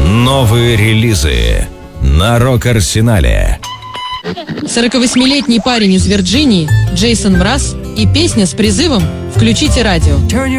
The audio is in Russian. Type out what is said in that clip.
Новые релизы на Рок-Арсенале. 48-летний парень из Вирджинии Джейсон Мраз и песня с призывом «Включите радио».